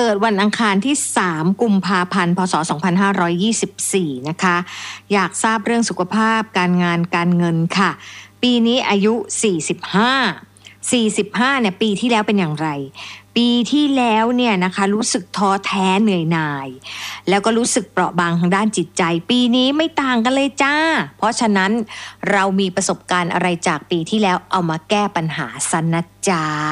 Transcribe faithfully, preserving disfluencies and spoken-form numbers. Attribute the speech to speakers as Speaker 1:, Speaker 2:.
Speaker 1: กิดวันอังคารที่สามกุมภาพันธ์พศสองพันห้าร้อยยี่สิบสี่นะคะอยากทราบเรื่องสุขภาพการงานการเงินค่ะปีนี้อายุสี่สิบห้า สี่สิบห้าเนี่ยปีที่แล้วเป็นอย่างไรปีที่แล้วเนี่ยนะคะรู้สึกท้อแท้เหนื่อยหน่ายแล้วก็รู้สึกเปราะบางทางด้านจิตใจปีนี้ไม่ต่างกันเลยจ้าเพราะฉะนั้นเรามีประสบการณ์อะไรจากปีที่แล้วเอามาแก้ปัญหาซะนะจ๊ะ